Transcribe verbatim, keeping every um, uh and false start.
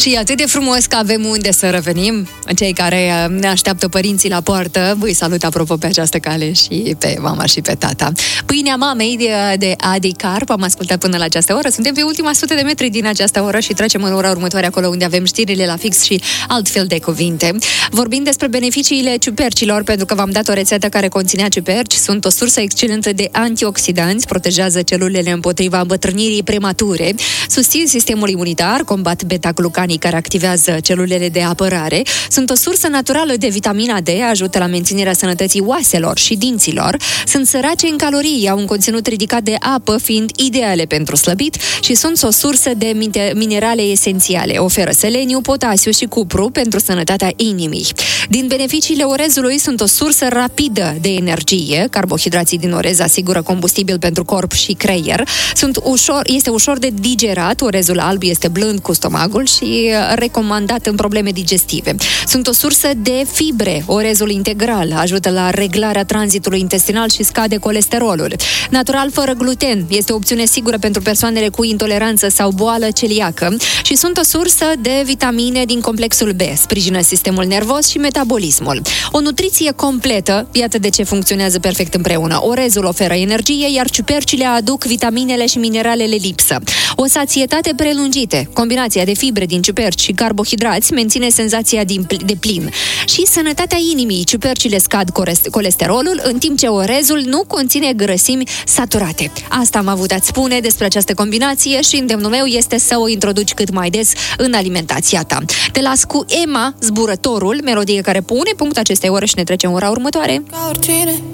Și atât de frumos că avem unde să revenim. Cei care ne așteaptă părinții la poartă, voi salut apropo pe această cale și pe mama și pe tata. Pâinea mamei de, de Adi Carp, am ascultat până la această oră. Suntem pe ultima sută de metri din această oră și trecem în ora următoare acolo unde avem știrile la fix și altfel de cuvinte. Vorbind despre beneficiile ciupercilor, pentru că v-am dat o rețetă care conținea ciuperci, sunt o sursă excelentă de antioxidanți, protejează celulele împotriva îmbătrânirii premature, susțin sistemul imunitar, combat beta-glucanii care activează celulele de apărare, sunt o sursă naturală de vitamina D, ajută la menținerea sănătății oaselor și dinților, sunt sărace în calorii, au un conținut ridicat de apă, fiind ideale pentru slăbit și sunt o sursă de minerale esențiale, oferă seleniu, potasiu și cupru pentru sănătatea inimii. Din beneficiile orezului sunt o sursă rapidă de energie, carbohidrații din orez asigură combustibil pentru corp și creier, sunt ușor, este ușor de digerat, orezul alb este blând cu stomacul și recomandat în probleme digestive. Sunt o sursă de fibre, orezul integral ajută la reglarea tranzitului intestinal și scade colesterolul. Natural, fără gluten, este o opțiune sigură pentru persoanele cu intoleranță sau boală celiacă și sunt o sursă de vitamine din complexul B, sprijină sistemul nervos și metabolismul. O nutriție completă, iată de ce funcționează perfect împreună. Orezul oferă energie, iar ciupercile aduc vitaminele și mineralele lipsă. O sațietate prelungite, combinația de fibre din ciuperci și carbohidrați menține senzația de plin. Și sănătatea inimii, ciupercile scad colesterolul, în timp ce orezul nu conține grăsimi saturate. Asta am avut a-ți spune despre această combinație și îndemnul meu este să o introduci cât mai des în alimentația ta. Te las cu Emma, Zburătorul, melodie care pune punct acestei ore și ne trecem ora următoare. Ca oricine